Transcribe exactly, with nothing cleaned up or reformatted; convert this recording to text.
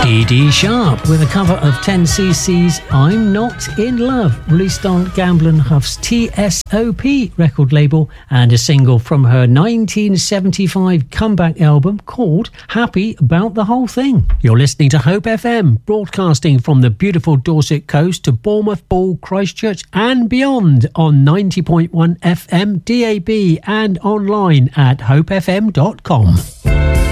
Dee Dee Sharp with a cover of ten C C's I'm Not In Love, released on Gamblin' Huff's T S O P record label, and a single from her nineteen seventy-five comeback album called Happy About the Whole Thing. You're listening to Hope F M, broadcasting from the beautiful Dorset coast to Bournemouth, Ball, Christchurch and beyond on ninety point one F M, D A B and online at hope f m dot com.